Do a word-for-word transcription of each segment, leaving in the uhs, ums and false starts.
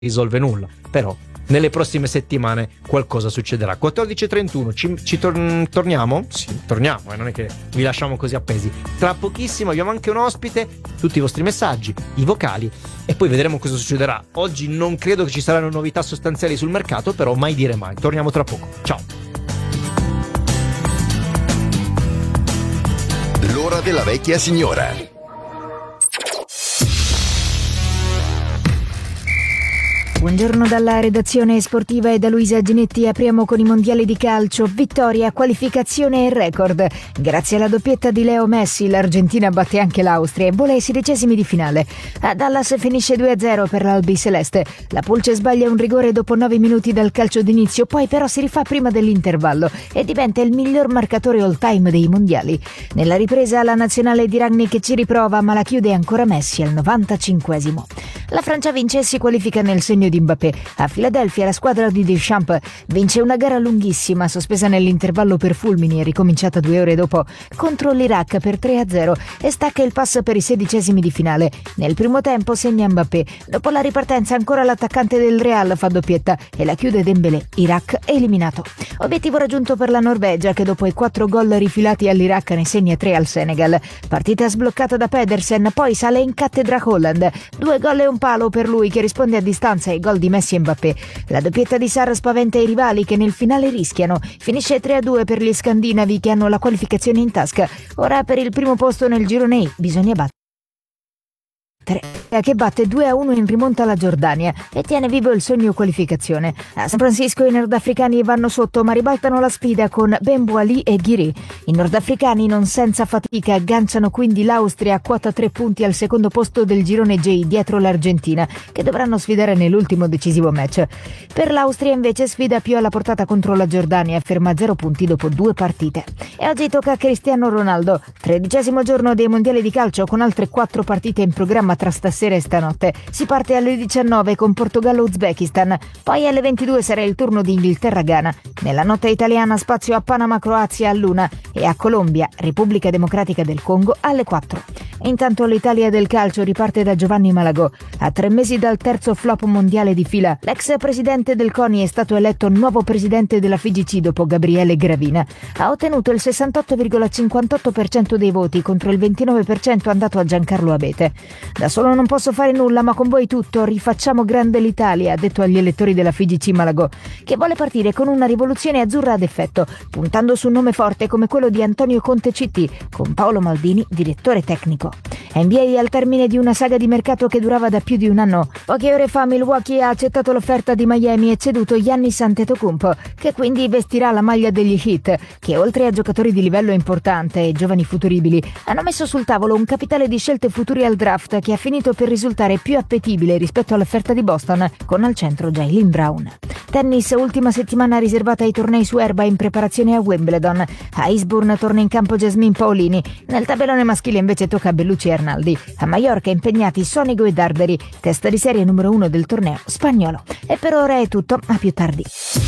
risolve nulla, però nelle prossime settimane qualcosa succederà. quattordici e trentuno, ci, ci tor- torniamo? Sì, torniamo, eh, non è che vi lasciamo così appesi. Tra pochissimo abbiamo anche un ospite, tutti i vostri messaggi, i vocali, e poi vedremo cosa succederà. Oggi non credo che ci saranno novità sostanziali sul mercato, però mai dire mai. Torniamo tra poco. Ciao. L'ora della vecchia signora. Buongiorno dalla redazione sportiva e da Luisa Ginetti. Apriamo con i mondiali di calcio. Vittoria, qualificazione e record. Grazie alla doppietta di Leo Messi, l'Argentina batte anche l'Austria e vola ai sedicesimi di finale. A Dallas finisce due a zero per l'Albiceleste. La Pulce sbaglia un rigore dopo nove minuti dal calcio d'inizio, poi però si rifà prima dell'intervallo e diventa il miglior marcatore all time dei mondiali. Nella ripresa la nazionale di Rangnick ci riprova, ma la chiude ancora Messi al novantacinquesimo. La Francia vince e si qualifica nel segno di Mbappé. A Filadelfia la squadra di Deschamps vince una gara lunghissima, sospesa nell'intervallo per fulmini e ricominciata due ore dopo, contro l'Iraq per tre a zero, e stacca il pass per i sedicesimi di finale. Nel primo tempo segna Mbappé. Dopo la ripartenza ancora l'attaccante del Real fa doppietta e la chiude Dembélé. Iraq è eliminato. Obiettivo raggiunto per la Norvegia, che dopo i quattro gol rifilati all'Iraq ne segna tre al Senegal. Partita sbloccata da Pedersen, poi sale in cattedra Holland. Due gol e un palo per lui, che risponde a distanza ai gol di Messi e Mbappé. La doppietta di Sarr spaventa i rivali, che nel finale rischiano. Finisce tre a due per gli scandinavi, che hanno la qualificazione in tasca. Ora per il primo posto nel girone I bisogna battere, che batte due a uno in rimonta alla Giordania e tiene vivo il sogno qualificazione. A San Francisco i nordafricani vanno sotto, ma ribaltano la sfida con Ben Boali e Ghiri. I nordafricani non senza fatica agganciano quindi l'Austria a quota tre punti al secondo posto del girone J, dietro l'Argentina, che dovranno sfidare nell'ultimo decisivo match. Per l'Austria invece sfida più alla portata contro la Giordania, ferma a zero punti dopo due partite. E oggi tocca a Cristiano Ronaldo. Tredicesimo giorno dei mondiali di calcio, con altre quattro partite in programma tra stasera e stanotte. Si parte alle diciannove con Portogallo-Uzbekistan, poi alle ventidue sarà il turno di Inghilterra-Ghana. Nella notte italiana spazio a Panama-Croazia all'una e a Colombia-Repubblica Democratica del Congo alle quattro. Intanto l'Italia del calcio riparte da Giovanni Malagò. A tre mesi dal terzo flop mondiale di fila, l'ex presidente del CONI è stato eletto nuovo presidente della F I G C dopo Gabriele Gravina. Ha ottenuto il sessantotto virgola cinquantotto per cento dei voti contro il ventinove per cento andato a Giancarlo Abete. Da solo non posso fare nulla, ma con voi tutto. Rifacciamo grande l'Italia, ha detto agli elettori della F I G C Malagò, che vuole partire con una rivoluzione azzurra ad effetto, puntando su un nome forte come quello di Antonio Conte C T, con Paolo Maldini direttore tecnico. N B A al termine di una saga di mercato che durava da più di un anno. Poche ore fa Milwaukee ha accettato l'offerta di Miami e ceduto Giannis Antetokounmpo, che quindi vestirà la maglia degli Heat, che oltre a giocatori di livello importante e giovani futuribili, hanno messo sul tavolo un capitale di scelte futuri al draft che ha finito per risultare più appetibile rispetto all'offerta di Boston, con al centro Jaylen Brown. Tennis, ultima settimana riservata ai tornei su erba in preparazione a Wimbledon. A Eastbourne torna in campo Jasmine Paolini. Nel tabellone maschile invece tocca a Bellucci e Arnaldi. A Mallorca impegnati Sonigo e Darderi, testa di serie numero uno del torneo spagnolo. E per ora è tutto, a più tardi.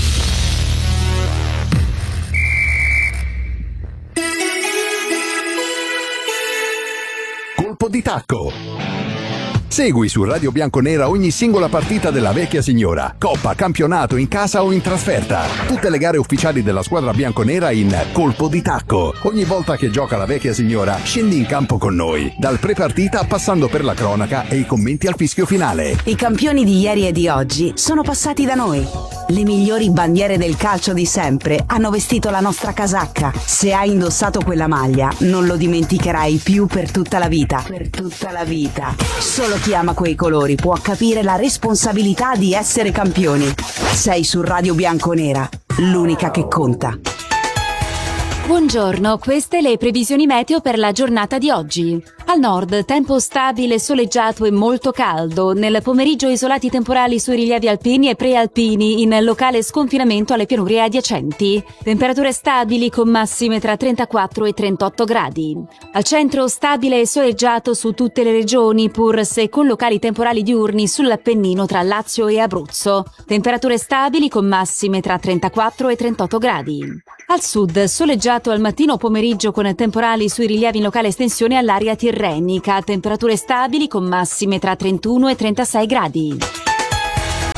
Colpo di tacco. Segui su Radio Bianconera ogni singola partita della vecchia signora, coppa, campionato, in casa o in trasferta. Tutte le gare ufficiali della squadra bianconera in Colpo di tacco. Ogni volta che gioca la vecchia signora, scendi in campo con noi, dal pre-partita passando per la cronaca e i commenti al fischio finale. I campioni di ieri e di oggi sono passati da noi. Le migliori bandiere del calcio di sempre hanno vestito la nostra casacca. Se hai indossato quella maglia, non lo dimenticherai più per tutta la vita. Per tutta la vita. Solo chi ama quei colori può capire la responsabilità di essere campioni. Sei su Radio Bianconera, l'unica che conta. Buongiorno, queste le previsioni meteo per la giornata di oggi. Al nord, tempo stabile, soleggiato e molto caldo. Nel pomeriggio isolati temporali sui rilievi alpini e prealpini, in locale sconfinamento alle pianure adiacenti. Temperature stabili con massime tra trentaquattro e trentotto gradi. Al centro stabile e soleggiato su tutte le regioni, pur se con locali temporali diurni sull'Appennino tra Lazio e Abruzzo. Temperature stabili con massime tra trentaquattro e trentotto gradi. Al sud, soleggiato al mattino o pomeriggio con temporali sui rilievi in locale estensione all'area tirrenica, temperature stabili con massime tra trentuno e trentasei gradi.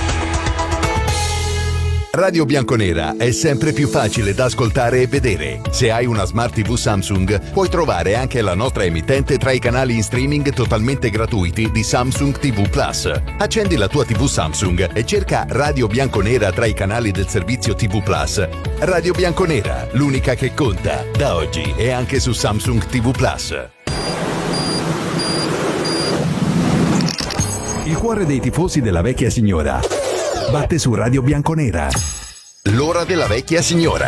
Radio Bianconera è sempre più facile da ascoltare e vedere. Se hai una Smart tivù Samsung, puoi trovare anche la nostra emittente tra i canali in streaming totalmente gratuiti di Samsung ti vu Plus. Accendi la tua tivù Samsung e cerca Radio Bianconera tra i canali del servizio ti vu Plus. Radio Bianconera, l'unica che conta. Da oggi è anche su Samsung ti vu Plus. Il cuore dei tifosi della vecchia signora batte su Radio Bianconera. L'ora della vecchia signora.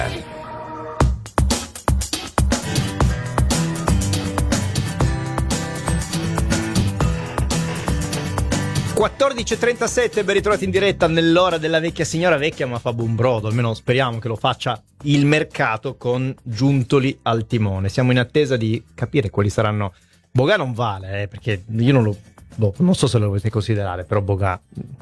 quattordici e trentasette, ben ritrovati in diretta nell'ora della vecchia signora. Vecchia ma fa buon brodo, almeno speriamo che lo faccia il mercato con Giuntoli al timone. Siamo in attesa di capire quali saranno. Boga non vale, eh, perché io non lo boh, non so se lo volete considerare, però Boga.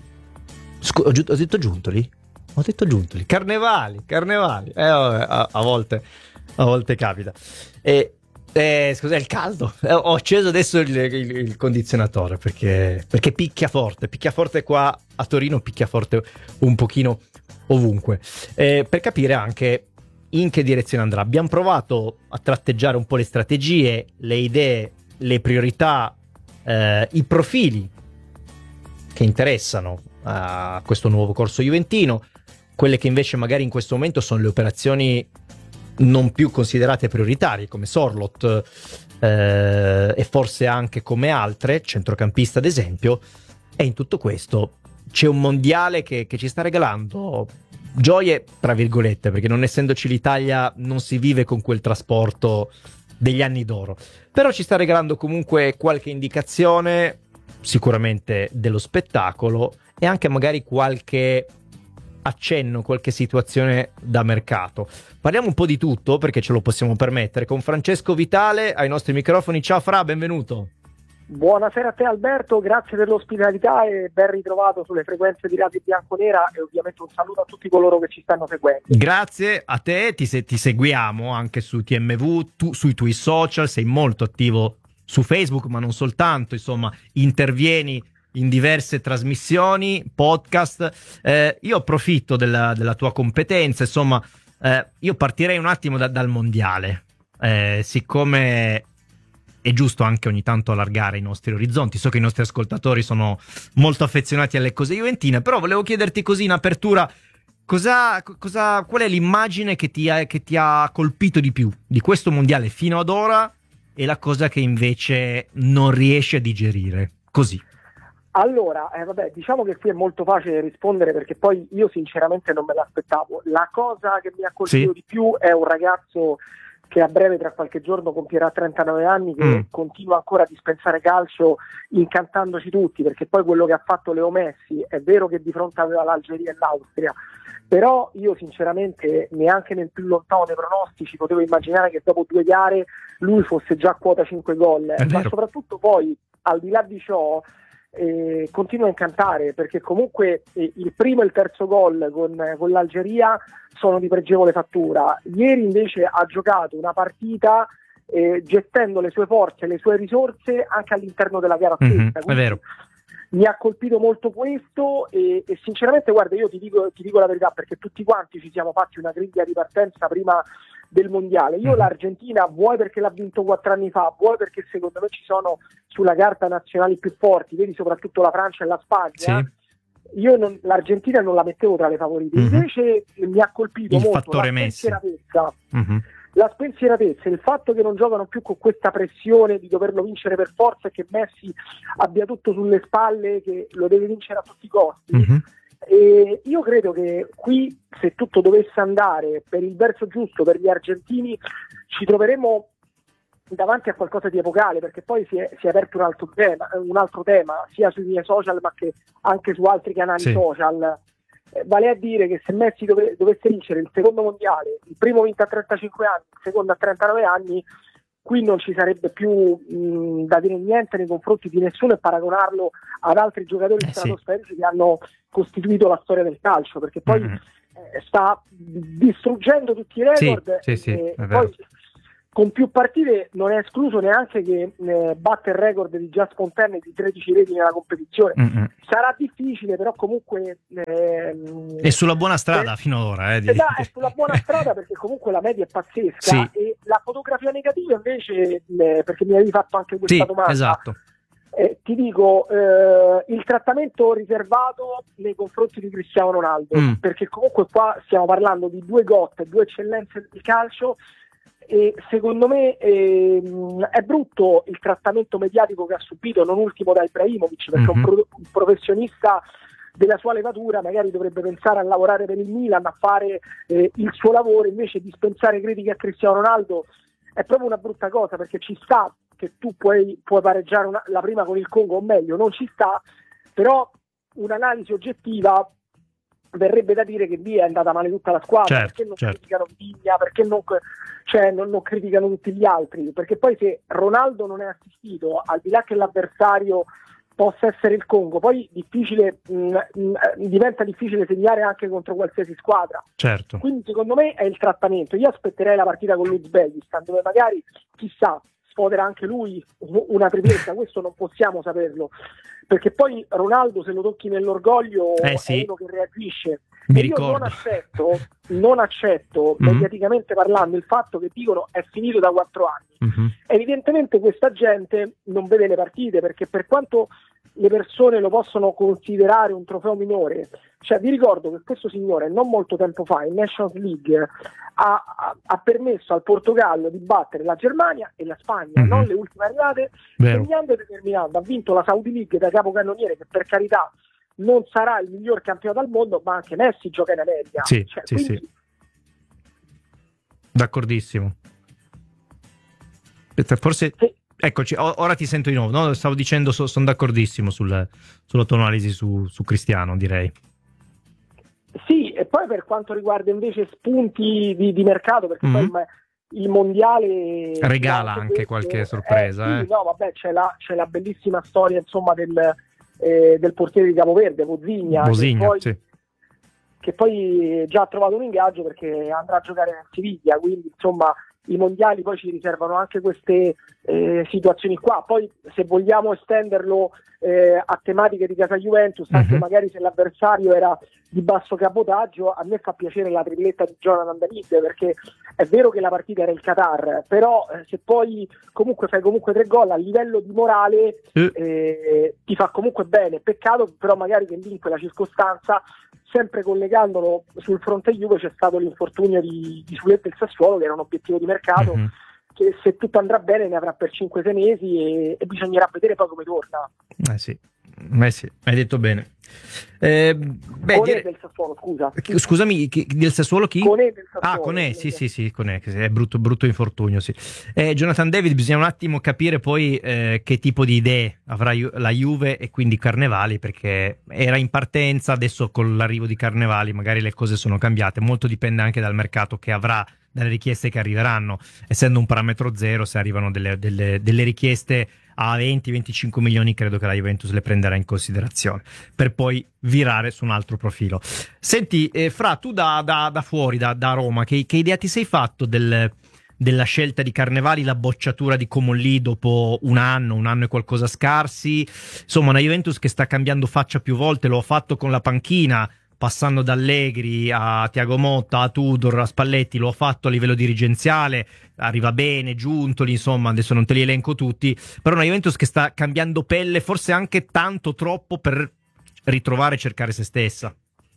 Scu- ho, ho detto Giuntoli? Ho detto Giuntoli. Carnevali, carnevali. Eh, a, a volte a volte capita. E eh, scusa, è il caldo. Eh, ho acceso adesso il, il, il condizionatore perché, perché picchia forte. Picchia forte qua a Torino, picchia forte un pochino ovunque. Eh, per capire anche in che direzione andrà. Abbiamo provato a tratteggiare un po' le strategie, le idee, le priorità, eh, i profili che interessano a questo nuovo corso juventino, quelle che invece magari in questo momento sono le operazioni non più considerate prioritarie come Sorloth eh, e forse anche come altre, centrocampista ad esempio. E in tutto questo c'è un mondiale che, che ci sta regalando gioie tra virgolette, perché non essendoci l'Italia non si vive con quel trasporto degli anni d'oro, però ci sta regalando comunque qualche indicazione sicuramente dello spettacolo e anche magari qualche accenno, qualche situazione da mercato. Parliamo un po' di tutto perché ce lo possiamo permettere con Francesco Vitale ai nostri microfoni. Ciao Fra, benvenuto. Buonasera a te Alberto, grazie per l'ospitalità e ben ritrovato sulle frequenze di Radio Bianconera e ovviamente un saluto a tutti coloro che ci stanno seguendo. Grazie a te, ti, se- ti seguiamo anche su T M V, tu, sui tuoi social, sei molto attivo su Facebook ma non soltanto, insomma intervieni in diverse trasmissioni, podcast. Eh, io approfitto della, della tua competenza, insomma eh, io partirei un attimo da, dal mondiale, eh, siccome è giusto anche ogni tanto allargare i nostri orizzonti. So che i nostri ascoltatori sono molto affezionati alle cose juventine, però volevo chiederti così in apertura cosa, cosa, qual è l'immagine che ti, ha, che ti ha colpito di più di questo mondiale fino ad ora e la cosa che invece non riesci a digerire, così. Allora, eh, vabbè, diciamo che qui è molto facile rispondere perché poi io sinceramente non me l'aspettavo. La cosa che mi ha colpito Sì. di più è un ragazzo che a breve, tra qualche giorno, compierà trentanove anni, che Mm. continua ancora a dispensare calcio incantandoci tutti, perché poi quello che ha fatto Leo Messi, è vero che di fronte aveva l'Algeria e l'Austria, però io sinceramente neanche nel più lontano dei pronostici potevo immaginare che dopo due gare lui fosse già a quota cinque gol, È ma vero. soprattutto poi, al di là di ciò, Eh, continua a incantare perché comunque eh, il primo e il terzo gol con, eh, con l'Algeria sono di pregevole fattura. Ieri invece ha giocato una partita eh, gestendo le sue forze e le sue risorse anche all'interno della gara stessa. Mm-hmm, è Quindi vero. mi ha colpito molto questo e, e sinceramente guarda, io ti dico, ti dico la verità, perché tutti quanti ci siamo fatti una griglia di partenza prima del mondiale. Io Mm-hmm. l'Argentina, vuoi perché l'ha vinto quattro anni fa, vuoi perché secondo me ci sono sulla carta nazionali più forti, vedi soprattutto la Francia e la Spagna. Sì. Io non, l'Argentina non la mettevo tra le favorite, Mm-hmm. invece mi ha colpito Il molto fattore la Messi. spensieratezza. Mm-hmm. La spensieratezza, il fatto che non giocano più con questa pressione di doverlo vincere per forza e che Messi abbia tutto sulle spalle, che lo deve vincere a tutti i costi. Mm-hmm. E io credo che qui, se tutto dovesse andare per il verso giusto per gli argentini, ci troveremo davanti a qualcosa di epocale, perché poi si è, si è aperto un altro tema, un altro tema sia sui miei social ma che anche su altri canali Sì. social. Eh, vale a dire che se Messi dove, dovesse vincere il secondo mondiale, il primo vinto a trentacinque anni, il secondo a trentanove anni, qui non ci sarebbe più mh, da dire niente nei confronti di nessuno e paragonarlo ad altri giocatori Eh, sì. stratosferici che hanno costituito la storia del calcio, perché poi Mm-hmm. eh, sta distruggendo tutti i record. Sì, sì, sì, e è vero. poi con più partite non è escluso neanche che eh, batte il record di Just Fontaine di tredici reti nella competizione. Mm-hmm. Sarà difficile, però comunque ehm, è sulla buona strada eh, finora eh, di... è sulla buona strada, perché comunque la media è pazzesca. Sì. E la fotografia negativa invece, eh, perché mi avevi fatto anche questa sì, domanda, esatto. Eh, ti dico eh, il trattamento riservato nei confronti di Cristiano Ronaldo, mm. perché comunque qua stiamo parlando di due gotte, due eccellenze del calcio, e secondo me eh, è brutto il trattamento mediatico che ha subito, non ultimo da Ibrahimovic, perché mm-hmm. un, pro- un professionista della sua levatura magari dovrebbe pensare a lavorare per il Milan, a fare eh, il suo lavoro, invece di dispensare critiche a Cristiano Ronaldo è proprio una brutta cosa, perché ci sta che tu puoi, puoi pareggiare una, la prima con il Congo, o meglio non ci sta, però un'analisi oggettiva verrebbe da dire che lì è andata male tutta la squadra, certo, perché non certo. criticano Vigna, perché non, cioè, non, non criticano tutti gli altri, perché poi se Ronaldo non è assistito, al di là che l'avversario possa essere il Congo, poi difficile mh, mh, diventa difficile segnare anche contro qualsiasi squadra. Certo. Quindi secondo me è il trattamento. Io aspetterei la partita con l'Uzbekistan, dove magari chissà sfodera anche lui una tripletta, questo non possiamo saperlo, perché poi Ronaldo, se lo tocchi nell'orgoglio, eh sì. è uno che reagisce. Mi e ricordo. Io non accetto, non accetto mm-hmm. mediaticamente parlando, il fatto che dicono è finito da quattro anni. Mm-hmm. Evidentemente questa gente non vede le partite, perché per quanto le persone lo possono considerare un trofeo minore, cioè vi ricordo che questo signore non molto tempo fa in Nations League ha, ha, ha permesso al Portogallo di battere la Germania e la Spagna, mm-hmm. non le ultime arrivate, segnando e determinando. Ha vinto la Saudi League da capocannoniere, che per carità non sarà il miglior campione del mondo, ma anche Messi gioca in America. Sì, cioè, sì, quindi... sì. D'accordissimo. Forse... Sì. Eccoci, ora ti sento di nuovo, no? Stavo dicendo, so, sono d'accordissimo sul, sulla tua analisi su, su Cristiano, direi. Sì, e poi per quanto riguarda invece spunti di, di mercato, perché mm-hmm. poi il, il mondiale regala anche, anche qualche sorpresa. Eh, sì, eh. no, vabbè, c'è la, c'è la bellissima storia, insomma, del, eh, del portiere di Capoverde, Vozigna, Vozigna che poi, sì. che poi già ha trovato un ingaggio perché andrà a giocare nel Siviglia, quindi insomma i mondiali poi ci riservano anche queste eh, situazioni qua. Poi se vogliamo estenderlo eh, a tematiche di casa Juventus, anche mm-hmm. magari se l'avversario era di basso cabotaggio, a me fa piacere la tripletta di Jonathan David, perché è vero che la partita era il Qatar, però eh, se poi comunque fai comunque tre gol a livello di morale eh. Eh, ti fa comunque bene. Peccato però magari che lì in quella circostanza, sempre collegandolo sul fronte Juve, c'è stato l'infortunio di, di Suletta e il Sassuolo, che era un obiettivo di mercato, mm-hmm. che se tutto andrà bene ne avrà per cinque sei mesi e, e bisognerà vedere poi come torna. Eh sì, eh sì, hai detto bene. Eh, beh, Conè dire... del Sassuolo, scusa. Scusami, chi, del Sassuolo chi? Conè del Sassuolo. Ah, Conè, sì, sì, sì, Conè, è brutto, brutto infortunio, sì. Eh, Jonathan David, bisogna un attimo capire poi eh, che tipo di idee avrà la Juve e quindi Carnevali, perché era in partenza, adesso con l'arrivo di Carnevali magari le cose sono cambiate, molto dipende anche dal mercato che avrà, dalle richieste che arriveranno, essendo un parametro zero, se arrivano delle, delle, delle richieste a venti venticinque milioni, credo che la Juventus le prenderà in considerazione per poi virare su un altro profilo. Senti, eh, Fra, tu da, da, da fuori, da, da Roma, che, che idea ti sei fatto del, della scelta di Carnevali, la bocciatura di Comolli dopo un anno, un anno e qualcosa scarsi, insomma una Juventus che sta cambiando faccia più volte, lo ha fatto con la panchina, passando da Allegri a Thiago Motta, a Tudor, a Spalletti, lo ha fatto a livello dirigenziale, arriva bene, Giuntoli, insomma, adesso non te li elenco tutti, però una Juventus che sta cambiando pelle, forse anche tanto troppo per ritrovare e cercare se stessa.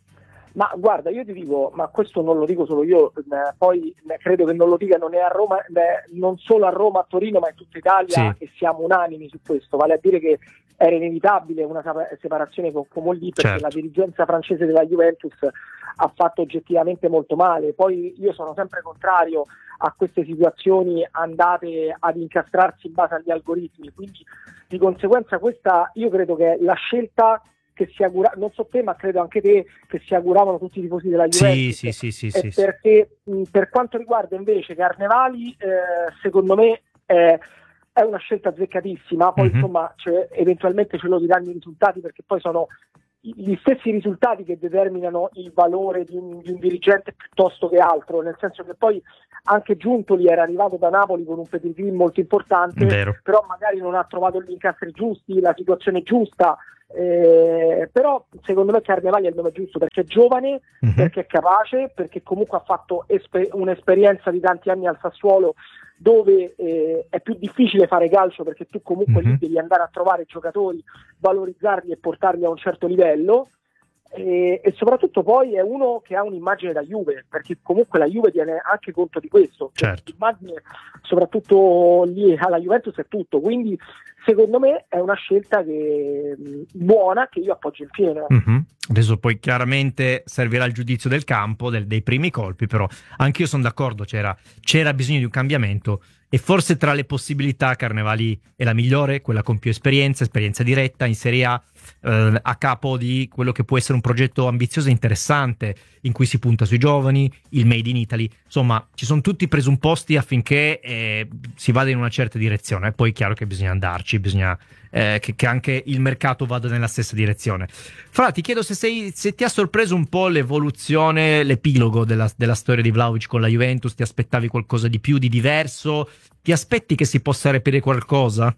Ma guarda, io ti dico, ma questo non lo dico solo io, eh, poi eh, credo che non lo dicano né a Roma, eh, non solo a Roma, a Torino, ma in tutta Italia, sì. E siamo unanimi su questo, vale a dire che era inevitabile una separazione con Comolli, perché certo. La dirigenza francese della Juventus ha fatto oggettivamente molto male. Poi io sono sempre contrario a queste situazioni andate ad incastrarsi in base agli algoritmi, quindi di conseguenza questa io credo che la scelta che si augura, non so te ma credo anche te, che si auguravano tutti i tifosi della Juventus, sì, sì, sì, sì, sì, perché mh, per quanto riguarda invece Carnevali, eh, secondo me è è una scelta azzeccatissima, poi mm-hmm. insomma cioè, eventualmente ce lo diranno i risultati, perché poi sono gli stessi risultati che determinano il valore di un, di un dirigente piuttosto che altro, nel senso che poi anche Giuntoli era arrivato da Napoli con un pedigree molto importante, Vero. però magari non ha trovato gli incastri giusti, la situazione giusta, eh, però secondo me Carnevali è il nome giusto perché è giovane, Mhm. perché è capace, perché comunque ha fatto esper- un'esperienza di tanti anni al Sassuolo, dove eh, è più difficile fare calcio perché tu comunque Mhm. lì devi andare a trovare giocatori, valorizzarli e portarli a un certo livello, e, e soprattutto poi è uno che ha un'immagine da Juve, perché comunque la Juve tiene anche conto di questo. Certo. L'immagine soprattutto lì alla Juventus è tutto, quindi secondo me è una scelta che, mh, buona, che io appoggio in pieno. Mhm. Adesso poi chiaramente servirà il giudizio del campo, del- dei primi colpi, però anche io sono d'accordo, c'era, c'era bisogno di un cambiamento e forse tra le possibilità Carnevali è la migliore, quella con più esperienza, esperienza diretta in Serie A, eh, a capo di quello che può essere un progetto ambizioso e interessante in cui si punta sui giovani, il Made in Italy, insomma ci sono tutti i presupposti affinché eh, si vada in una certa direzione, poi è chiaro che bisogna andarci, bisogna eh, che, che anche il mercato vada nella stessa direzione. Fra, ti chiedo se, sei, se ti ha sorpreso un po' l'evoluzione, l'epilogo della, della storia di Vlahovic con la Juventus, ti aspettavi qualcosa di più, di diverso, ti aspetti che si possa reperire qualcosa?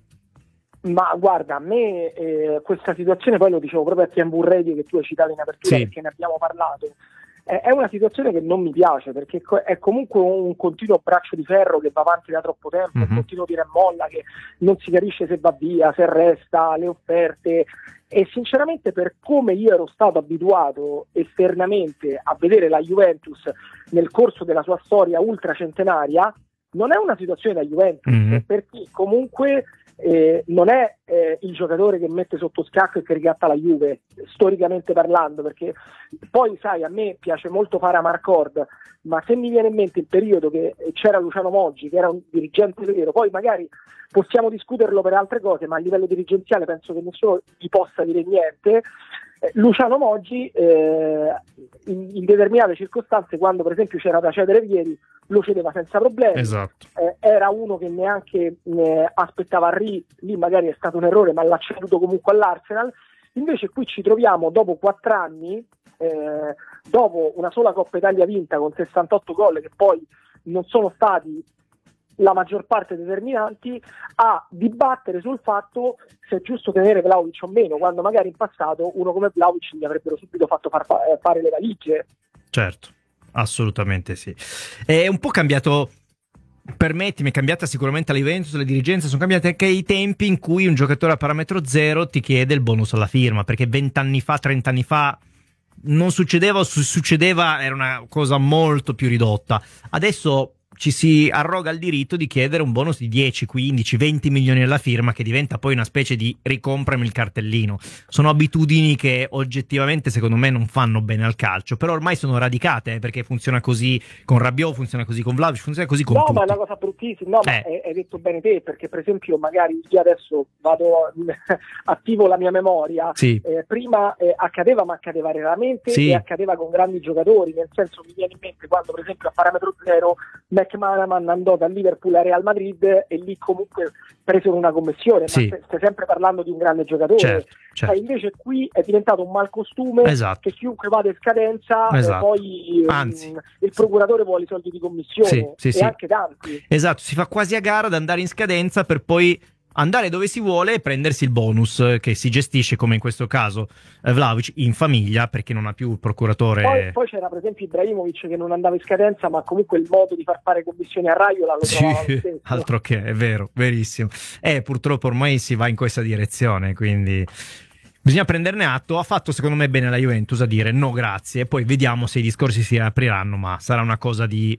Ma guarda, a me eh, questa situazione, poi lo dicevo proprio a T M V Radio che tu hai citato in apertura, Sì. perché ne abbiamo parlato, eh, è una situazione che non mi piace, perché co- è comunque un continuo braccio di ferro che va avanti da troppo tempo, Mhm. un continuo tira e molla che non si capisce se va via, se resta, le offerte, e sinceramente per come io ero stato abituato esternamente a vedere la Juventus nel corso della sua storia ultracentenaria, non è una situazione da Juventus, Mhm. perché comunque eh, non è eh, il giocatore che mette sotto scacco e che ricatta la Juve, storicamente parlando, perché poi sai, a me piace molto fare a Marcord, ma se mi viene in mente il periodo che c'era Luciano Moggi, che era un dirigente vero, poi magari possiamo discuterlo per altre cose, ma a livello dirigenziale penso che nessuno gli possa dire niente. Eh, Luciano Moggi eh, in, in determinate circostanze, quando per esempio c'era da cedere Vieri, lo cedeva senza problemi. Esatto. Eh, era uno che neanche eh, aspettava Henry, lì magari è stato un errore, ma l'ha ceduto comunque all'Arsenal. Invece qui ci troviamo dopo quattro anni, eh, dopo una sola Coppa Italia vinta con sessantotto gol, che poi non sono stati la maggior parte determinanti, a dibattere sul fatto se è giusto tenere Vlahovic o meno, quando magari in passato uno come Vlahovic gli avrebbero subito fatto far fa- fare le valigie. Certo, assolutamente sì. È un po' cambiato, permettimi, è cambiata sicuramente la Juventus, le dirigenze, sono cambiati anche i tempi in cui un giocatore a parametro zero ti chiede il bonus alla firma, perché vent'anni fa, trent'anni fa non succedeva, o su- succedeva, era una cosa molto più ridotta. Adesso ci si arroga il diritto di chiedere un bonus di dieci, quindici, venti milioni alla firma, che diventa poi una specie di ricomprami il cartellino. Sono abitudini che oggettivamente secondo me non fanno bene al calcio, però ormai sono radicate, eh, perché funziona così con Rabiot, funziona così con Vlahovic, funziona così con No, tutti. ma è una cosa bruttissima, no, ma Eh. hai, hai detto bene te, perché per esempio magari io adesso vado, attivo la mia memoria, Sì. eh, prima eh, accadeva, ma accadeva raramente, Sì. e accadeva con grandi giocatori, nel senso mi viene in mente quando per esempio a parametro zero McManaman andò dal Liverpool al Real Madrid e lì comunque presero una commissione, Sì. ma stai sempre parlando di un grande giocatore. Certo, certo. Eh, invece qui è diventato un malcostume, Esatto. che chiunque vada in scadenza eh, Esatto. poi ehm, Anzi. il procuratore vuole i soldi di commissione, Sì, sì, e sì. anche tanti. Esatto, si fa quasi a gara ad andare in scadenza per poi andare dove si vuole e prendersi il bonus, eh, che si gestisce, come in questo caso eh, Vlahovic, in famiglia, perché non ha più il procuratore. Poi, poi c'era per esempio Ibrahimovic che non andava in scadenza, ma comunque il modo di far fare commissioni a Raiola lo Sì, trovava lo stesso. altro che, è vero, verissimo. Eh, purtroppo ormai si va in questa direzione, quindi bisogna prenderne atto. Ha fatto secondo me bene la Juventus a dire no grazie, e poi vediamo se i discorsi si apriranno, ma sarà una cosa di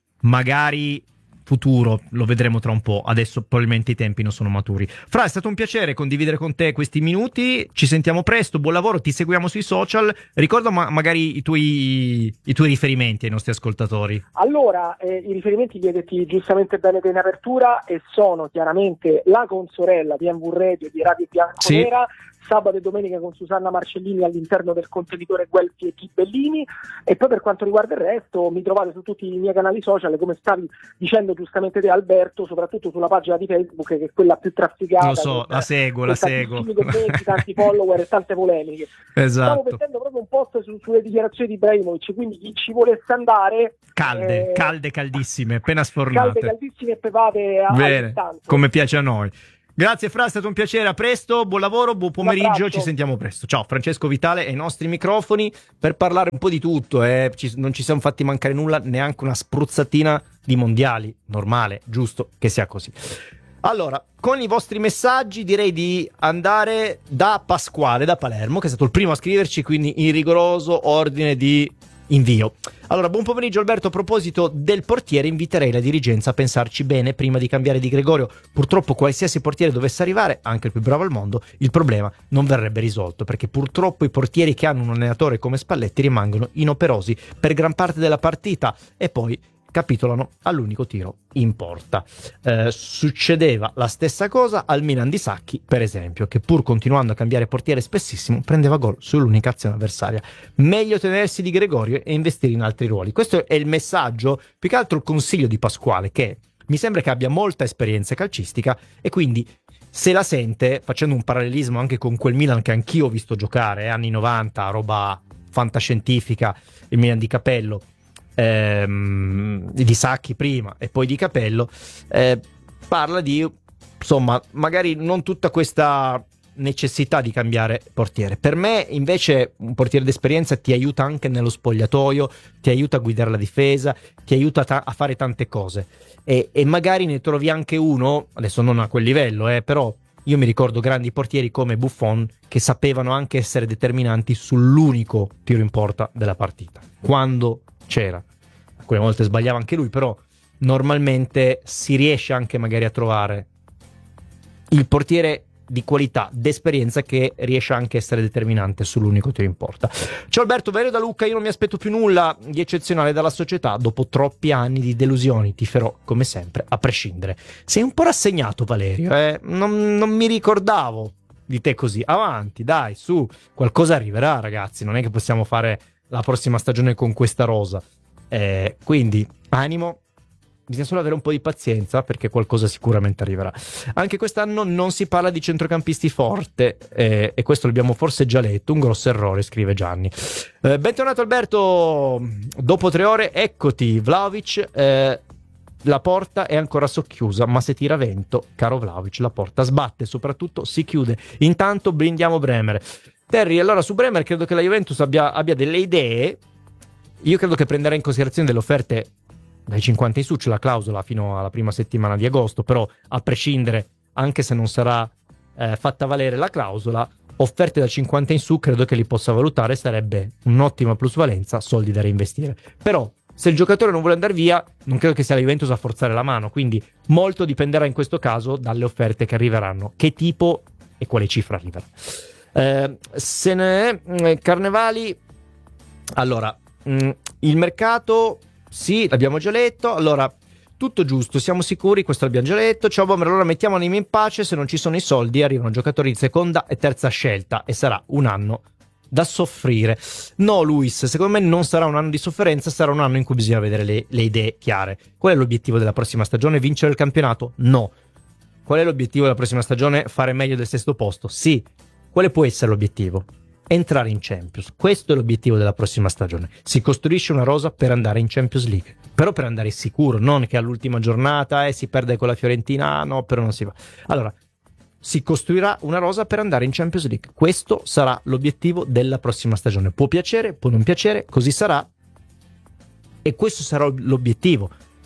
magari futuro, lo vedremo tra un po'. Adesso probabilmente i tempi non sono maturi. Fra, è stato un piacere condividere con te questi minuti, ci sentiamo presto, buon lavoro, ti seguiamo sui social. Ricorda ma- magari i tuoi, i tuoi riferimenti ai nostri ascoltatori. Allora, eh, i riferimenti li hai detti giustamente bene te in apertura, e sono chiaramente la consorella di M V Radio di Radio Bianconera, sabato e domenica con Susanna Marcellini all'interno del contenitore Guelfi e Ghibellini. E poi per quanto riguarda il resto mi trovate su tutti i miei canali social, come stavi dicendo giustamente te Alberto, soprattutto sulla pagina di Facebook, che è quella più trafficata. Lo so, con, la seguo, la seguo. Commenti, tanti follower e tante polemiche. Esatto. Stavo mettendo proprio un post su, sulle dichiarazioni di Ibrahimovic, quindi chi ci volesse andare, calde, eh, calde, caldissime, appena sfornate. Calde, caldissime e pepate a Bene, come piace a noi. Grazie Fra, è stato un piacere, a presto, buon lavoro, buon pomeriggio, ci sentiamo presto. Ciao, Francesco Vitale ai nostri microfoni per parlare un po' di tutto, eh. ci, non ci siamo fatti mancare nulla, neanche una spruzzatina di mondiali, normale, giusto che sia così. Allora, con i vostri messaggi direi di andare da Pasquale, da Palermo, che è stato il primo a scriverci, quindi in rigoroso ordine di invio. Allora, buon pomeriggio Alberto, a proposito del portiere inviterei la dirigenza a pensarci bene prima di cambiare Di Gregorio. Purtroppo qualsiasi portiere dovesse arrivare, anche il più bravo al mondo, il problema non verrebbe risolto, perché purtroppo i portieri che hanno un allenatore come Spalletti rimangono inoperosi per gran parte della partita e poi capitolano all'unico tiro in porta. Eh, succedeva la stessa cosa al Milan di Sacchi, per esempio, che pur continuando a cambiare portiere spessissimo prendeva gol sull'unica azione avversaria. Meglio tenersi Di Gregorio e investire in altri ruoli. Questo è il messaggio, più che altro il consiglio di Pasquale, che mi sembra che abbia molta esperienza calcistica e quindi se la sente, facendo un parallelismo anche con quel Milan che anch'io ho visto giocare, eh, anni novanta, roba fantascientifica, il Milan di Capello, Ehm, di Sacchi prima e poi di Capello, eh, parla di, insomma, magari non tutta questa necessità di cambiare portiere. Per me invece un portiere d'esperienza ti aiuta anche nello spogliatoio, ti aiuta a guidare la difesa, ti aiuta ta- a fare tante cose e, e magari ne trovi anche uno, adesso non a quel livello, eh, però io mi ricordo grandi portieri come Buffon che sapevano anche essere determinanti sull'unico tiro in porta della partita, quando c'era. Alcune volte sbagliava anche lui, però normalmente si riesce anche magari a trovare il portiere di qualità, d'esperienza, che riesce anche a essere determinante sull'unico tiro in porta. Ciao Alberto, Valerio da Lucca, io non mi aspetto più nulla di eccezionale dalla società, dopo troppi anni di delusioni, tiferò come sempre, a prescindere. Sei un po' rassegnato Valerio, eh? non, non mi ricordavo di te così. Avanti, dai, su, qualcosa arriverà ragazzi, non è che possiamo fare la prossima stagione con questa rosa. Eh, quindi animo, bisogna solo avere un po' di pazienza perché qualcosa sicuramente arriverà. Anche quest'anno non si parla di centrocampisti forte eh, e questo l'abbiamo forse già letto, un grosso errore, scrive Gianni. Eh, bentornato Alberto, dopo tre ore eccoti Vlahovic, eh, la porta è ancora socchiusa, ma se tira vento, caro Vlahovic, la porta sbatte, soprattutto si chiude. Intanto blindiamo Bremer. Terry, allora su Bremer credo che la Juventus abbia, abbia delle idee. Io credo che prenderà in considerazione delle offerte dai cinquanta in su, c'è la clausola fino alla prima settimana di agosto, però a prescindere, anche se non sarà eh, fatta valere la clausola, offerte da cinquanta in su credo che li possa valutare, sarebbe un'ottima plusvalenza, soldi da reinvestire. Però se il giocatore non vuole andare via, non credo che sia la Juventus a forzare la mano, quindi molto dipenderà in questo caso dalle offerte che arriveranno, che tipo e quale cifra arriverà. Eh, se ne è Carnevali, allora mh, il mercato, sì, l'abbiamo già letto. Allora, tutto giusto, siamo sicuri, questo l'abbiamo già letto. Ciao Bomber, allora mettiamo l'anima in pace, se non ci sono i soldi arrivano giocatori di seconda e terza scelta e sarà un anno da soffrire. No Luis, secondo me non sarà un anno di sofferenza, sarà un anno in cui bisogna vedere le, le idee chiare. Qual è l'obiettivo della prossima stagione? Vincere il campionato? No. Qual è l'obiettivo della prossima stagione? Fare meglio del sesto posto? Sì. Quale può essere l'obiettivo? Entrare in Champions. Questo è l'obiettivo della prossima stagione. Si costruisce una rosa per andare in Champions League, però per andare sicuro, non che all'ultima giornata eh, si perde con la Fiorentina, ah, no, però non si va. Allora, si costruirà una rosa per andare in Champions League. Questo sarà l'obiettivo della prossima stagione. Può piacere, può non piacere, così sarà. E questo sarà l'obiettivo.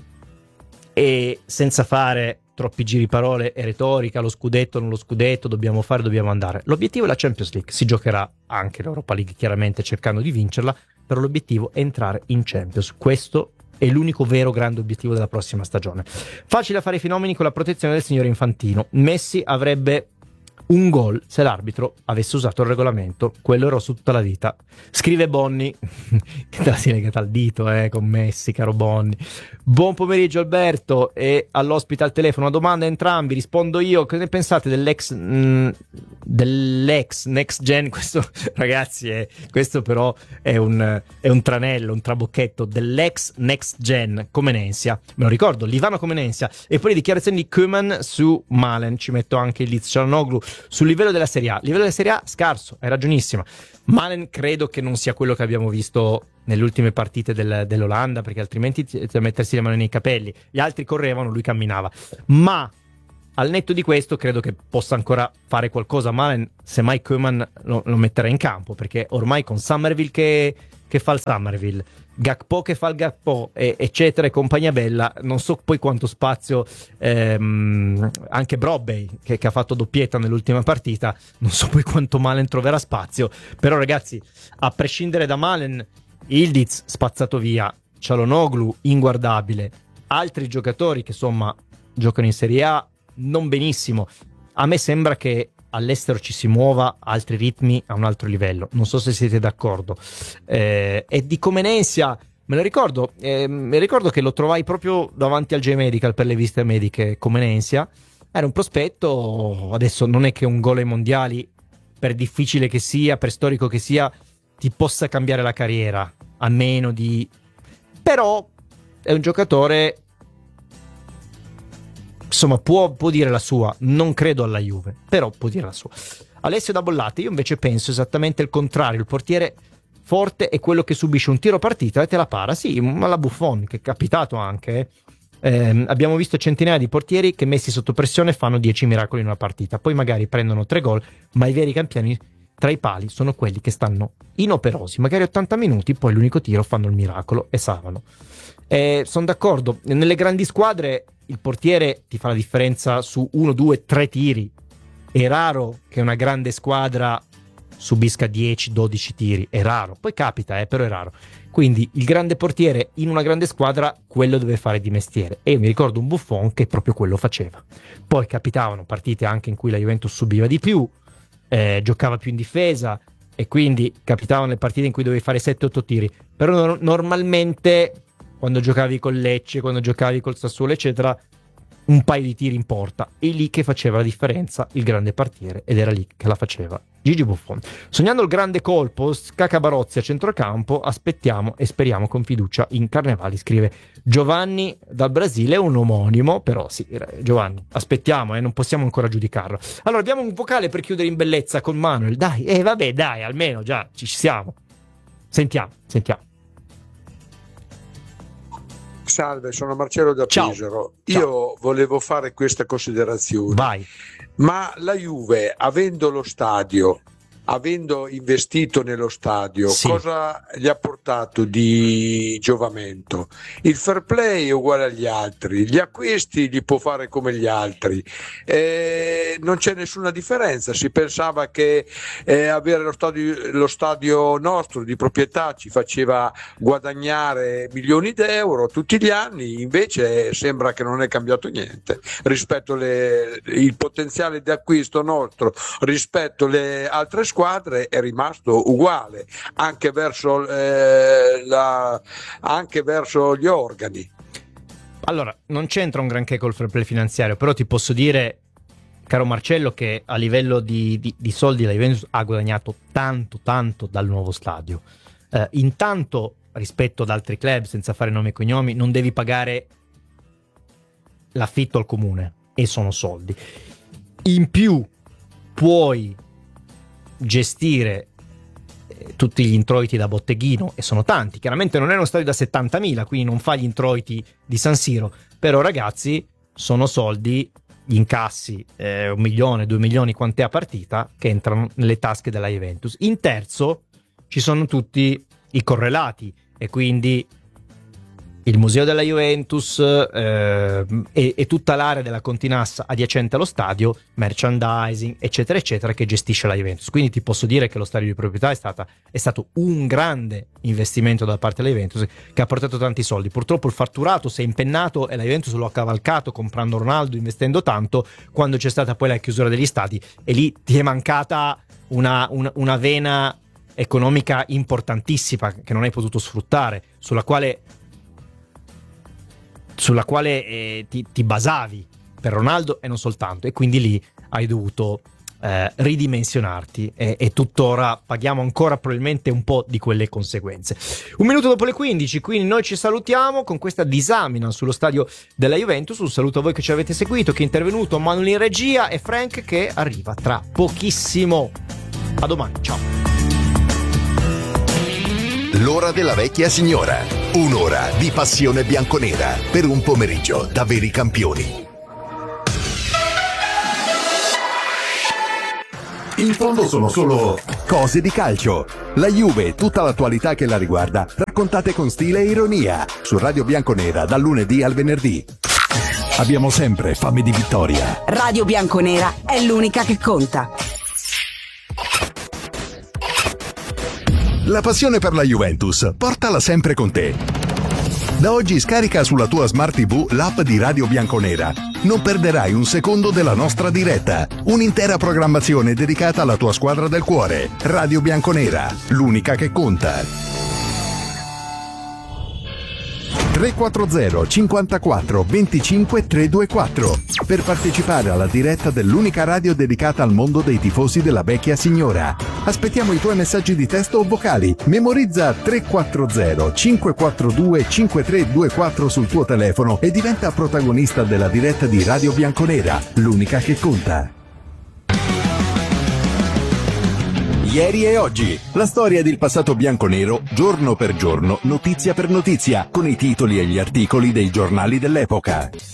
E senza fare troppi giri parole e retorica, lo scudetto, non lo scudetto, dobbiamo fare, dobbiamo andare. L'obiettivo è la Champions League, si giocherà anche l'Europa League chiaramente cercando di vincerla, però l'obiettivo è entrare in Champions. Questo è l'unico vero grande obiettivo della prossima stagione. Facile fare i fenomeni con la protezione del signore Infantino. Messi avrebbe un gol se l'arbitro avesse usato il regolamento, quello ero su tutta la vita. Scrive Bonni, che te la si è legata al dito, eh, con Messi, caro Bonni. Buon pomeriggio Alberto, e all'ospite al telefono, una domanda a entrambi, rispondo io. Che ne pensate dell'ex mh, dell'ex next gen? Questo ragazzi è, questo però è un, è un tranello, un trabocchetto, dell'ex next gen Comenensia, me lo ricordo, Livano Comenensia. E poi le dichiarazioni di Koeman su Malen, ci metto anche il Liz Çalhanoğlu. Sul livello della Serie A, livello della Serie A scarso, hai ragionissima. Malen credo che non sia quello che abbiamo visto nelle ultime partite del, dell'Olanda, perché altrimenti ti, ti mettersi le mani nei capelli. Gli altri correvano, lui camminava. Ma al netto di questo credo che possa ancora fare qualcosa Malen, semmai Koeman lo, lo metterà in campo, perché ormai con Summerville che, che fa il Summerville, Gakpo che fa il Gakpo, e, eccetera, e compagnia bella, non so poi quanto spazio ehm, anche Brobbey che, che ha fatto doppietta nell'ultima partita, non so poi quanto Malen troverà spazio. Però ragazzi, a prescindere da Malen, Ildiz spazzato via, Çalhanoğlu inguardabile, altri giocatori che insomma giocano in Serie A non benissimo. A me sembra che all'estero ci si muova a altri ritmi, a un altro livello. Non so se siete d'accordo. Eh, e di Comenensia me lo ricordo, eh, mi ricordo che lo trovai proprio davanti al J-Medical per le visite mediche. Comenensia era un prospetto, adesso non è che un gol ai mondiali, per difficile che sia, per storico che sia, ti possa cambiare la carriera, a meno di... però è un giocatore, insomma, può, può dire la sua. Non credo alla Juve, però può dire la sua. Alessio da Bollate, io invece penso esattamente il contrario. Il portiere forte è quello che subisce un tiro partita e te la para. Sì, ma la Buffon, che è capitato anche. Eh, abbiamo visto centinaia di portieri che messi sotto pressione fanno dieci miracoli in una partita, poi magari prendono tre gol, ma i veri campioni tra i pali sono quelli che stanno inoperosi, magari ottanta minuti, poi l'unico tiro fanno il miracolo e salvano. Eh, sono d'accordo, nelle grandi squadre il portiere ti fa la differenza su uno, due, tre tiri. È raro che una grande squadra subisca dieci dodici tiri, è raro, poi capita, eh, però è raro. Quindi il grande portiere in una grande squadra, quello deve fare di mestiere, e io mi ricordo un Buffon che proprio quello faceva. Poi capitavano partite anche in cui la Juventus subiva di più, eh, giocava più in difesa, e quindi capitavano le partite in cui dovevi fare sette otto tiri, però no- normalmente quando giocavi col Lecce, quando giocavi col Sassuolo eccetera, un paio di tiri in porta, e lì che faceva la differenza il grande portiere, ed era lì che la faceva Gigi Buffon. Sognando il grande colpo, Scacca Barozzi a centrocampo, aspettiamo e speriamo con fiducia in Carnevali, scrive Giovanni dal Brasile, un omonimo, però sì, Giovanni, aspettiamo, eh, non possiamo ancora giudicarlo. Allora abbiamo un vocale per chiudere in bellezza con Manuel, dai, e eh, vabbè, dai, almeno già ci siamo. Sentiamo, sentiamo. Salve, sono Marcello da Ciao. Pesaro. Ciao. Io volevo fare questa considerazione. Vai. Ma la Juve, avendo lo stadio, avendo investito nello stadio, Sì. cosa gli ha portato di giovamento? Il fair play è uguale agli altri, gli acquisti li può fare come gli altri, eh, non c'è nessuna differenza. Si pensava che eh, avere lo stadio, lo stadio nostro di proprietà ci faceva guadagnare milioni d'euro tutti gli anni, invece sembra che non è cambiato niente rispetto alle, il potenziale di acquisto nostro rispetto alle altre squadre squadre è rimasto uguale anche verso, eh, la, anche verso gli organi. Allora, non c'entra un granché col fair play finanziario, però ti posso dire, caro Marcello, che a livello di, di, di soldi la Juventus ha guadagnato tanto tanto dal nuovo stadio. Eh, intanto, rispetto ad altri club, senza fare nomi e cognomi, non devi pagare l'affitto al comune, e sono soldi. In più puoi gestire eh, tutti gli introiti da botteghino, e sono tanti. Chiaramente non è uno stadio da settantamila, quindi non fa gli introiti di San Siro, però ragazzi sono soldi, gli incassi, eh, un milione, due milioni, quant'è a partita, che entrano nelle tasche della Juventus. In terzo ci sono tutti i correlati, e quindi il museo della Juventus eh, e, e tutta l'area della Continassa adiacente allo stadio, merchandising eccetera eccetera, che gestisce la Juventus. Quindi ti posso dire che lo stadio di proprietà è, stata, è stato un grande investimento da parte della Juventus che ha portato tanti soldi. Purtroppo il fatturato si è impennato e la Juventus lo ha cavalcato comprando Ronaldo, investendo tanto, quando c'è stata poi la chiusura degli stadi, e lì ti è mancata una, una, una vena economica importantissima che non hai potuto sfruttare, sulla quale sulla quale eh, ti, ti basavi per Ronaldo e non soltanto, e quindi lì hai dovuto eh, ridimensionarti e, e tuttora paghiamo ancora probabilmente un po' di quelle conseguenze. Un minuto dopo le quindici, quindi noi ci salutiamo con questa disamina sullo stadio della Juventus. Un saluto a voi che ci avete seguito, che è intervenuto Manuel in regia e Frank che arriva tra pochissimo. A domani, ciao. L'ora della vecchia signora. Un'ora di passione bianconera per un pomeriggio da veri campioni. In fondo sono solo cose di calcio. La Juve e tutta l'attualità che la riguarda, raccontate con stile e ironia, su Radio Bianconera dal lunedì al venerdì. Abbiamo sempre fame di vittoria. Radio Bianconera è l'unica che conta. La passione per la Juventus, portala sempre con te. Da oggi scarica sulla tua Smart tivù l'app di Radio Bianconera. Non perderai un secondo della nostra diretta. Un'intera programmazione dedicata alla tua squadra del cuore. Radio Bianconera, l'unica che conta. tre quattro zero cinquantaquattro venticinque trecentoventiquattro per partecipare alla diretta dell'unica radio dedicata al mondo dei tifosi della vecchia signora. Aspettiamo i tuoi messaggi di testo o vocali. Memorizza tre quattro zero cinque quattro due cinque tre due quattro sul tuo telefono e diventa protagonista della diretta di Radio Bianconera, l'unica che conta. Ieri e oggi, la storia del passato bianconero, giorno per giorno, notizia per notizia, con i titoli e gli articoli dei giornali dell'epoca.